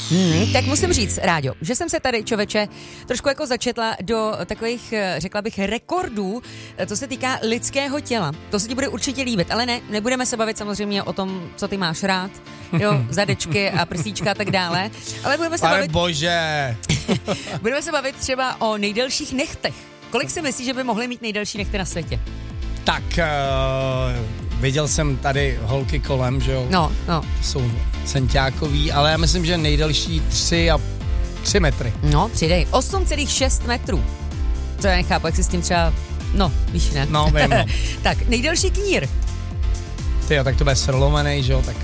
Tak musím říct, Ráďo, že jsem se tady, čověče, trošku jako začetla do takových, řekla bych, rekordů, co se týká lidského těla. To se ti bude určitě líbit, ale ne, nebudeme se bavit samozřejmě o tom, co ty máš rád, jo, zadečky a prsíčka a tak dále, ale budeme se bavit... bože! Budeme se bavit třeba o nejdelších nechtech. Kolik si myslíš, že by mohly mít nejdelší nechty na světě? Tak, viděl jsem tady holky kolem, že jo? No. Jsou centiákový, ale já myslím, že nejdelší 3 metry. No, přidej. 8,6 metrů. To já nechápu, jak si s tím třeba... No, víš, ne? No, vím, no. Tak, nejdelší knír. Tyjo, tak to bude srlomenej, že jo, tak...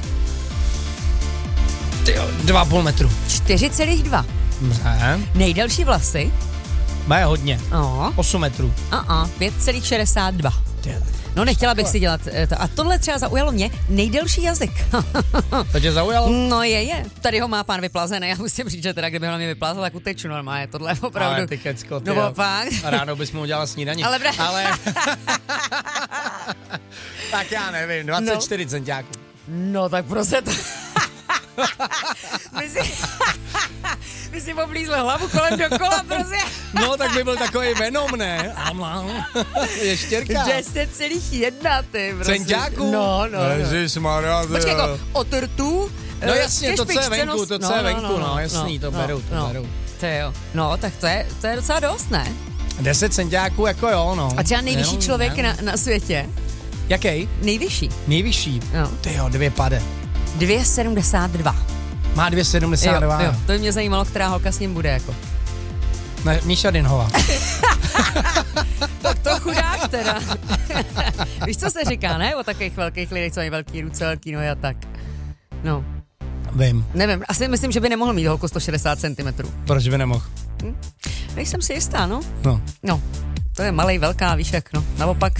Tyjo, 2,5 metru. 4,2. Dobře. Nejdelší vlasy. Má je hodně. 8 metrů. 5,62. No, nechtěla bych si dělat to. A tohle třeba zaujalo mě, nejdelší jazyk. To tě zaujalo? No je. Tady ho má pán vyplazený. Já musím říct, že teda, kdyby ho mě vyplázal, tak uteču normálně. Tohle je opravdu. Ale ty kecko, ty no, fakt. Ráno bys mu udělala snídaní. Ale... tak já nevím, 24 centiáků. No, tak prostě to... Vy si oblízl hlavu kolem dokola, prostě. No, tak by byl takový Venom, ne? Je štěrka. 10,1, ty, prostě. Centiáků? No. Ježišmarja. Počkej, jako o tortu. No jasně, to, co je venku, no, jasný, to berou. To jo. No, tak to je docela dost, ne? 10 centiáků, jako jo, no. A třeba nejvyšší člověk na světě? Jaký? Nejvyšší. No. Tyjo, 2,72. Má 2,72. Jo. To by mě zajímalo, která holka s ním bude, jako. Ne, Míša Dinhová. Tak to chudák teda. Víš, co se říká, ne? O takových velkých lidech, co mají velký ruce, velký nohy a tak. No. Vím. Nevím, asi myslím, že by nemohl mít holku 160 cm. Proč by nemohl? Nejsem si jistá, no. No. To je malej, velká, víš jak, no. Naopak.